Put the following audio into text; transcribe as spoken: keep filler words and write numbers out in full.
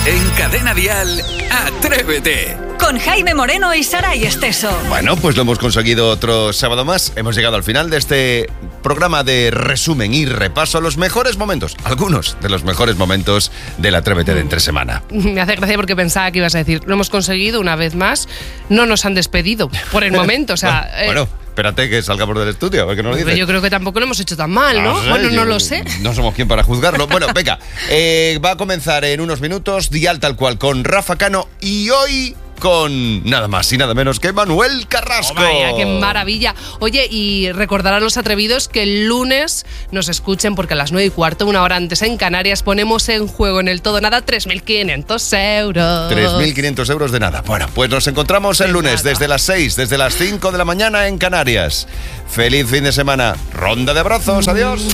En Cadena Dial, Atrévete. Con Jaime Moreno y Saray Esteso. Bueno, pues lo hemos conseguido otro sábado más. Hemos llegado al final de este programa de resumen y repaso a los mejores momentos, algunos de los mejores momentos del Atrévete de entre semana. Me hace gracia porque pensaba que ibas a decir, lo hemos conseguido una vez más, no nos han despedido por el momento, o sea... bueno, eh, bueno, espérate que salgamos del estudio, a ver qué nos dice. Yo creo que tampoco lo hemos hecho tan mal, ¿no? No sé, bueno, no yo, lo sé. No somos quien para juzgarlo. Bueno, venga, eh, va a comenzar en unos minutos Dial Tal Cual con Rafa Cano y hoy... con nada más y nada menos que Manuel Carrasco. Oh, vaya, qué maravilla. Oye, y recordar a los atrevidos que el lunes nos escuchen porque a las nueve y cuarto, una hora antes en Canarias, ponemos en juego en el todo nada tres mil quinientos euros. tres mil quinientos euros de nada. Bueno, pues nos encontramos el lunes desde las seis, desde las cinco de la mañana en Canarias. Feliz fin de semana. Ronda de abrazos. Adiós.